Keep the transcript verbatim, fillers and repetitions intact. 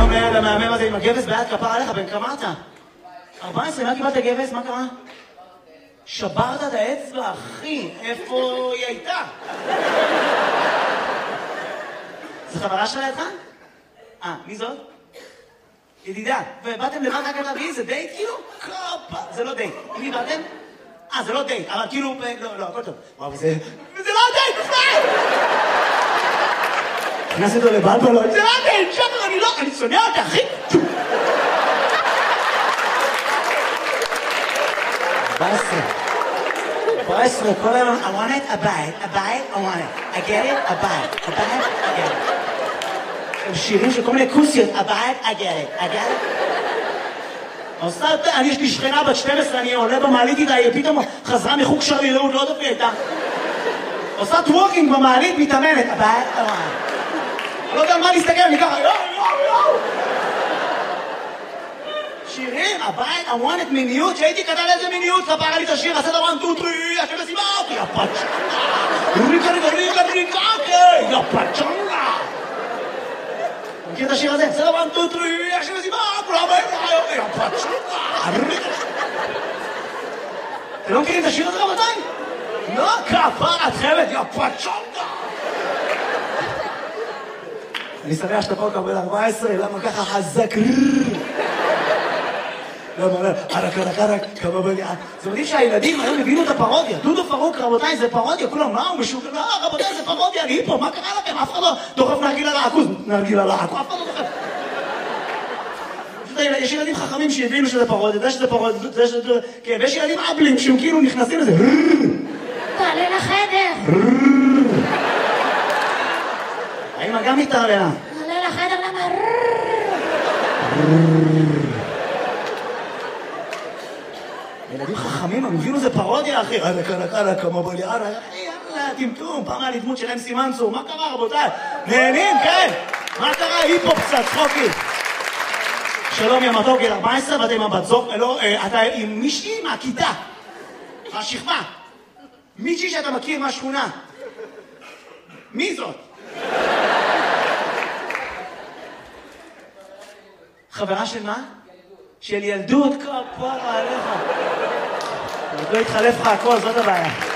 שלום לילד המהמם הזה עם הגבס ביד, כפר עליך, בן כמה אתה? ארבע עשרה, מה קיבלת גבס? מה קרה? שברת את האצבע, אחי, איפה היא הייתה? זו חברה שלה לידך? אה, מי זאת? ידידה. ובאתם לבד רק על להביא? זה דייט כאילו? קופה, זה לא דייט. מי באתם? אה, זה לא דייט, אבל כאילו... לא, לא, הכל טוב. וואו, זה... זה לא דייט, בכלל! נכנס אותו לבלבלות. זה לא דייט, שפר, אני לא... אני שונא אותה, אחי! ארבע עשרה. ארבע עשרה, כל היום... I want it, a bite, a bite, I want it. I get it, a bite, a bite, I get it. הם שירים של כל מיני כוסיות, הבית, I get it, I get it. עושה, אני יש לי שכנה בת שתים עשרה, אני עולה במעלית איתה, היא פתאום חזרה מחוג שרי רעות, לא יודעת מי הייתה. עושה טווקינג במעלית, מתאמנת, הבית, I want it. אני לא יודע על מה להסתכל, אני ככה, יואו, יואו, יואו. שירים, הבית, I want it, מיניות, שהייתי כתב איזה מיניות, ספרה לי את השיר, עשה דבר, טו, טרי, השם מסיבה, יא פצ'ונגה. ריקה, ריקה, ריקה, ריקה, יא פצ'ונגה. מכיר את השיר הזה? זה לא טו, טרי, השם מסיבה, כולם באים לך, יא פצ'ונגה. אתם לא מכירים את השיר הזה רבותיי? לא, כפר את חמת, יא פצ'ונגה. אני שמח שאתה פה קבל ארבע עשרה, למה ככה חזק? למה, למה, ערק, ערק, ערק, כמה בליעה. זה מדהים שהילדים היום הבינו את הפרודיה. דודו פרוק, רבותיי, זה פרודיה. כולם, מה הוא משוגע? לא, רבותיי, זה פרודיה, אני פה, מה קרה לכם? אף אחד לא דוחף נרגיל על העכוז. נרגיל על העכוז, אף אחד לא דוחף. יש ילדים חכמים שהבינו שזה פרודיה, זה שזה פרודיה, זה שזה... כן, ויש ילדים אבלים שהם כאילו נכנסים לזה. תעלה לחדר. האמא גם מתערללה. תעלה לחדר, למה? ילדים חכמים, הם הבינו זה פרודיה, אחי. ערק, ערק, ערק, כמה בליעה, ערק, יאללה, טמטום, פעם היה לי דמות של אמסי מנסור, מה קרה, רבותיי? נהנים, כן? מה קרה? היפ-הופ קצת, צחוקי. שלום, יא מתוק, גיל ארבע עשרה, ואתה עם הבת זוג, לא, אתה עם מישהי מהכיתה, מהשכבה. מישהי שאתה מכיר מהשכונה. מי זאת? חברה של מה? של ילדות, כפרה עליך. עוד לא התחלף לך הכל, זאת הבעיה.